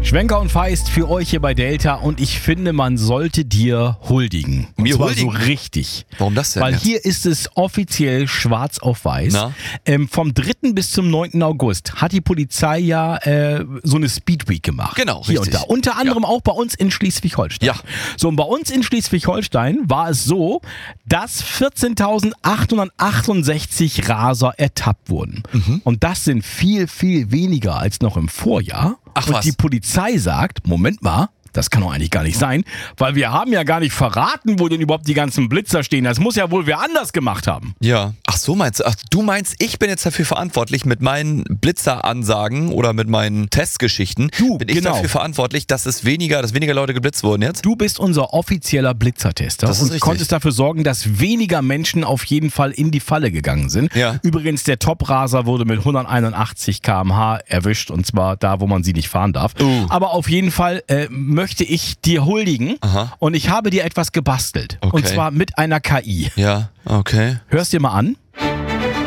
Schwenker und Feist für euch hier bei Delta und ich finde, man sollte dir huldigen. Und Mir zwar huldigen? so richtig. Warum das denn Weil jetzt? hier ist es offiziell schwarz auf weiß. Na? Vom 3. bis zum 9. August hat die Polizei ja so eine Speedweek gemacht. Genau, hier richtig. und da. Unter anderem auch bei uns in Schleswig-Holstein. Ja. So, und bei uns in Schleswig-Holstein war es so, dass 14.868 Raser ertappt wurden. Und das sind viel, viel weniger als noch im Vorjahr. Ach und was. die Polizei sagt, Moment mal, das kann doch eigentlich gar nicht sein, weil wir haben ja gar nicht verraten, wo denn überhaupt die ganzen Blitzer stehen. Das muss ja wohl wer anders gemacht haben. Ja. Ach so meinst du? Ach, du meinst, ich bin jetzt dafür verantwortlich mit meinen Blitzeransagen oder mit meinen Testgeschichten. Du, bin ich genau. dafür verantwortlich, dass weniger Leute geblitzt wurden jetzt? Du bist unser offizieller Blitzertester Das ist und richtig. konntest dafür sorgen, dass weniger Menschen auf jeden Fall in die Falle gegangen sind. Ja. Übrigens, der Top-Raser wurde mit 181 km/h erwischt und zwar da, wo man sie nicht fahren darf. Aber auf jeden Fall möchte ich dir huldigen und ich habe dir etwas gebastelt. Okay. Und zwar mit einer KI. Ja, okay. Hörst dir mal an.